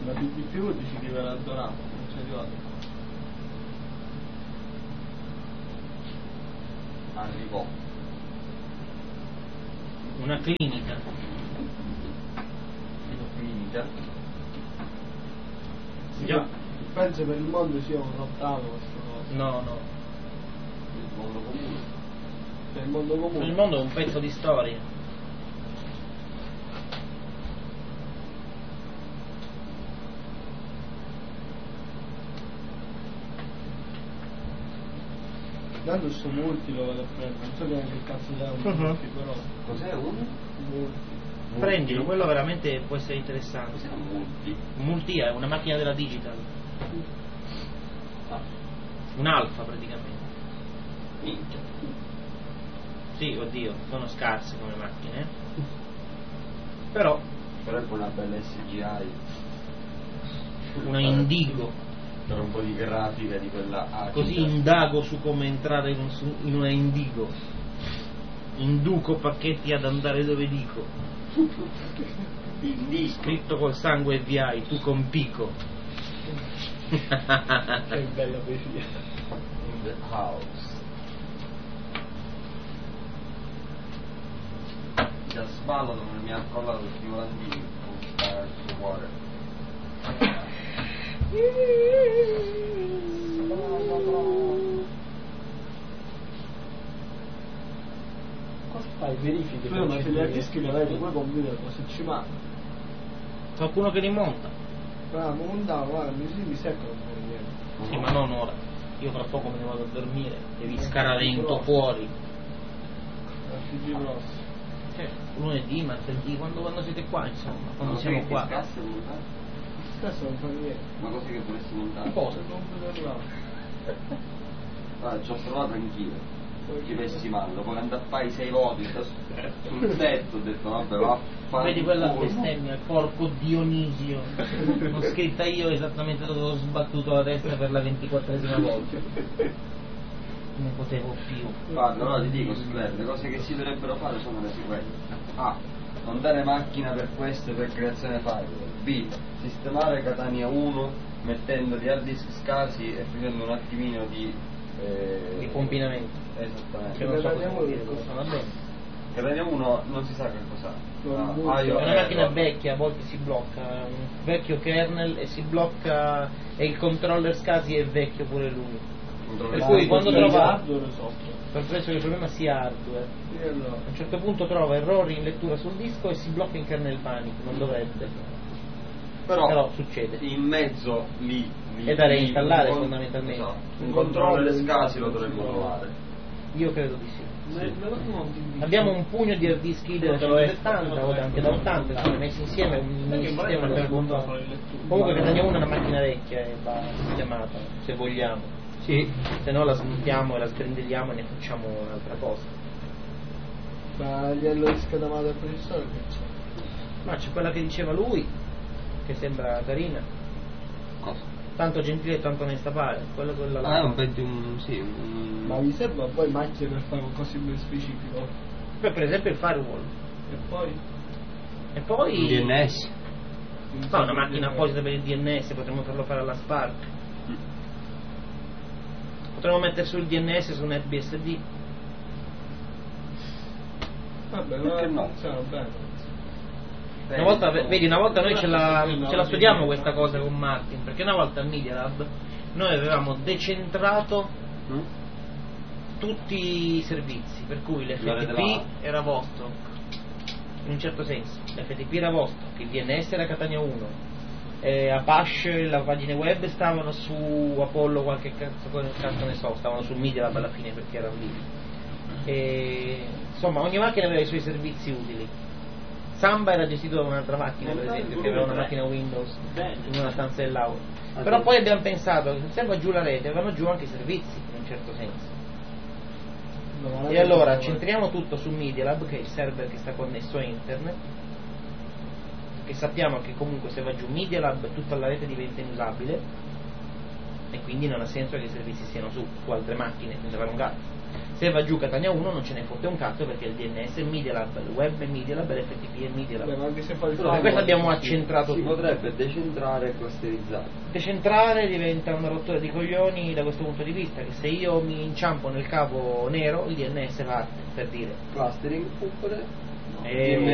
La BBPU dici che verrà donata, non c'è arrivato. Arrivò. Una clinica. Clinica. Già. Penso per il mondo sia un lontano questa cosa. No, no. Il mondo comune. Per il mondo comune. Il mondo è un pezzo di storia. Tanto sto multi lo vado a prendere, non so neanche che cazzo è un multi, però. Cos'è un? Multi. Prendilo, quello veramente può essere interessante. Cos'è un multi? Un multi è una macchina della digital. Ah, Un alfa praticamente. minchia. Sì, oddio, sono scarse come macchine. Però Però è una bella SGI. una Indigo. Per un po' di grafica di quella acida. Così indago su come entrare in una Indigo. Induco pacchetti ad andare dove dico. Scritto col sangue e viai, tu con pico. Che bella poesia. In the house. Da sballo dove mi ha collato tutti i volandini con Star Water. Cosa fai? Verifichi. Però ma se gli artisti li avete poi computer cosa ci manca? Qualcuno che li monta. Ma montavo, guarda, mi seccano un po' niente. Sì, ma non ora. Io fra poco me ne vado a dormire. Devi scaravento fuori. La FG Bros. Lunedì, martedì, quando siete qua, insomma, quando siamo qua. Scasse montare? Questo non fa niente. Ma cose che vorresti montare? Cosa? Il computer là. Guarda, ci ho provato anch'io. Ci messi male, dopo che andappai 6 voti sul tetto ho detto vabbè va. Vedi quella bestemmia, il porco Dionisio. L'ho scritta io esattamente dove ho sbattuto la testa per la 24esima volta. Non potevo più. Guarda, allora ti dico Scler, le cose che si dovrebbero fare sono le seguenti. A. Non dare macchina per queste per creazione firewall. B. Sistemare Catania 1 mettendo gli hard disk scasi e facendo un attimino di combinamento. Esattamente. Che non so Catania cosa vuol 1 dire. che cosa? Va bene. Catania 1 non si sa che cos'ha. È È una macchina vecchia, a volte si blocca, un vecchio kernel e si blocca e il controller SCSI è vecchio pure lui. Per cui quando trova, hardware o software? penso che il problema sia hardware. E allora? A un certo punto trova errori in lettura sul disco e si blocca in kernel panic, non dovrebbe. Però succede. In mezzo lì È da reinstallare fondamentalmente. Esatto. Un controller SCSI lo dovremmo trovare. Io credo di sì. Me lo monti in Abbiamo un pugno di hard disk da 170 o anche da 80, sono messi insieme un mini sistema per controllo. Comunque Catania 1 è una macchina vecchia e va sistemata, se vogliamo. Sì. Se no la smontiamo e la sbrindelliamo e ne facciamo un'altra cosa. Ma gli hanno scatamato il processore che c'è? Ma c'è quella che diceva lui, che sembra carina. Cosa? Tanto gentile e tanto onesta pare. Quella là. Ah, è un Pentium, sì. Ma vi serve poi macchine per fare qualcosa di più specifico? Poi per esempio il firewall. E poi? E poi un DNS. fa una macchina apposita per il DNS, potremmo farlo fare alla Spark. Potremmo mettere sul DNS su NetBSD. Vabbè, Perché no? funziona bene. Una volta, vedi, una volta noi ce la studiamo questa cosa con Martin, perché una volta al Media Lab noi avevamo decentrato tutti i servizi, per cui l'FTP era vostro, in un certo senso, l'FTP era vostro, il DNS era Catania 1, Apache, la pagina web stavano su Apollo, qualche cazzo ne so, stavano sul Media Lab alla fine perché erano lì. Insomma, ogni macchina aveva i suoi servizi utili. Samba era gestito da un'altra macchina, per esempio, che aveva una macchina Windows in una stanza dell'aula. Però poi abbiamo pensato che se va giù la rete, vanno giù anche i servizi, in un certo senso. E allora centriamo tutto su Media Lab, che è il server che sta connesso a internet, che sappiamo che comunque se va giù Media Lab tutta la rete diventa inusabile e quindi non ha senso che i servizi siano su altre macchine, senza fare un cazzo. Se va giù Catania 1 non ce ne fotte un cazzo, perché il DNS è Media Lab, il web è Media Lab, l'FTP è Media Lab. Ma anche se fa il Per questo abbiamo accentrato si tutto. potrebbe decentrare e clusterizzare. Decentrare diventa una rottura di coglioni da questo punto di vista, che se io mi inciampo nel cavo nero il DNS parte, per dire. Clustering oppure E